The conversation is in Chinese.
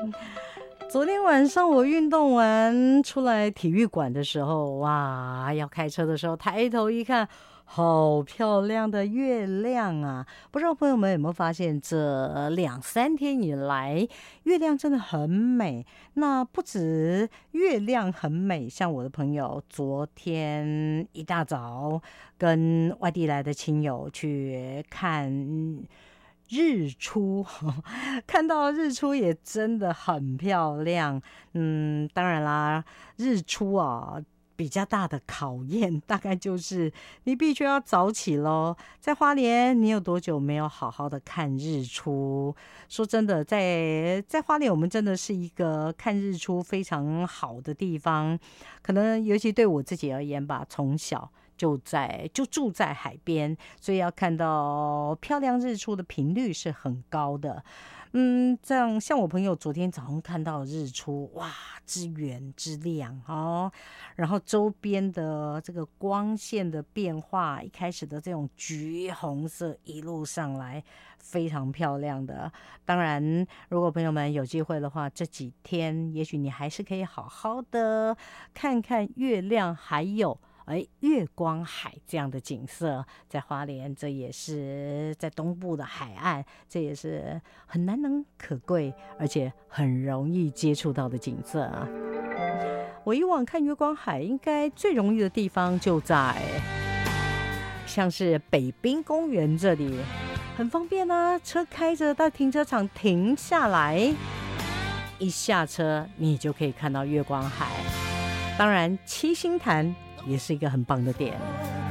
昨天晚上我运动完出来体育馆的时候，哇，要开车的时候抬头一看，好漂亮的月亮啊！不知道朋友们有没有发现，这2-3天以来，月亮真的很美。那不止月亮很美，像我的朋友昨天一大早跟外地来的亲友去看日出，看到日出也真的很漂亮。当然啦，日出啊，比较大的考验大概就是你必须要早起咯。在花莲，你有多久没有好好的看日出？说真的，在花莲，我们真的是一个看日出非常好的地方。可能尤其对我自己而言吧，从小就住在海边，所以要看到漂亮日出的频率是很高的。这样像我朋友昨天早上看到日出，哇，之远之亮哦，然后周边的这个光线的变化，一开始的这种橘红色一路上来，非常漂亮的。当然，如果朋友们有机会的话，这几天也许你还是可以好好的看看月亮，还有月光海这样的景色，在花莲，这也是在东部的海岸，这也是很难能可贵，而且很容易接触到的景色啊。我以往看月光海，应该最容易的地方就在像是北滨公园这里，很方便啊，车开着到停车场停下来，一下车你就可以看到月光海。当然七星潭也是一个很棒的点。